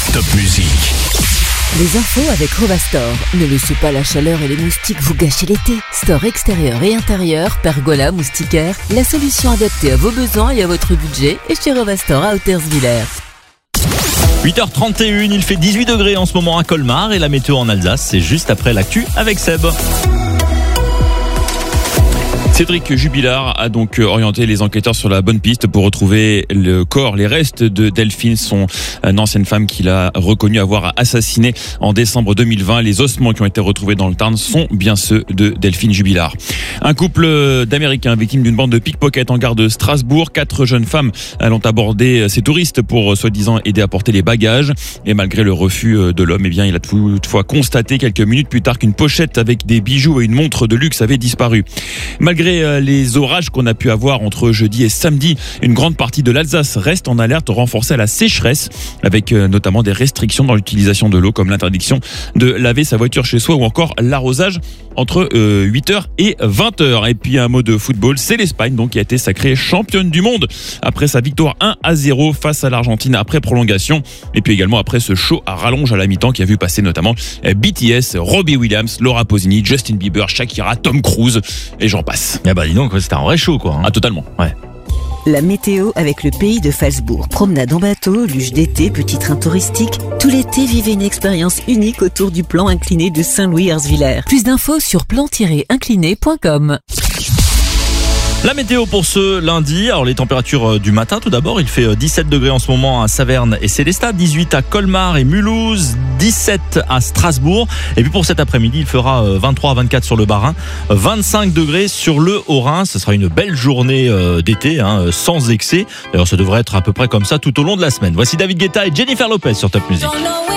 Top Music. Les infos avec Rovastore. Ne laissez pas la chaleur et les moustiques vous gâcher l'été. Store extérieur et intérieur, pergola, moustiquaire, la solution adaptée à vos besoins et à votre budget est chez Rovastore à Hauterswiller. 8h31, il fait 18 degrés en ce moment à Colmar et la météo en Alsace, c'est juste après l'actu avec Seb. Cédric Jubilard a donc orienté les enquêteurs sur la bonne piste pour retrouver le corps, les restes de Delphine, son ancienne femme qu'il a reconnu avoir assassiné en décembre 2020. Les ossements qui ont été retrouvés dans le Tarn sont bien ceux de Delphine Jubilard. Un couple d'Américains victimes d'une bande de pickpockets en gare de Strasbourg. 4 jeunes femmes ont abordé ces touristes pour soi-disant aider à porter les bagages. Et malgré le refus de l'homme, il a toutefois constaté quelques minutes plus tard qu'une pochette avec des bijoux et une montre de luxe avait disparu. Malgré les orages qu'on a pu avoir entre jeudi et samedi, une grande partie de l'Alsace reste en alerte renforcée à la sécheresse, avec notamment des restrictions dans l'utilisation de l'eau, comme l'interdiction de laver sa voiture chez soi ou encore l'arrosage entre 8h et 20h. Et puis un mot de football, c'est l'Espagne donc qui a été sacrée championne du monde après sa victoire 1-0 face à l'Argentine après prolongation. Et puis également après ce show à rallonge à la mi-temps qui a vu passer notamment BTS, Robbie Williams, Laura Pausini, Justin Bieber, Shakira, Tom Cruise et j'en passe. Ah bah dis donc, c'était un vrai show quoi. Ah totalement, ouais. La météo avec le pays de Falsbourg. Promenade en bateau, luge d'été, petit train touristique. Tout l'été, vivez une expérience unique autour du plan incliné de Saint-Louis-Herzviller. Plus d'infos sur plan-incliné.com. La météo pour ce lundi, alors les températures du matin tout d'abord, il fait 17 degrés en ce moment à Saverne et Célestat, 18 à Colmar et Mulhouse, 17 à Strasbourg. Et puis pour cet après-midi, il fera 23 à 24 sur le Bas-Rhin, 25 degrés sur le Haut-Rhin. Ce sera une belle journée d'été, sans excès. D'ailleurs, ça devrait être à peu près comme ça tout au long de la semaine. Voici David Guetta et Jennifer Lopez sur Top Music.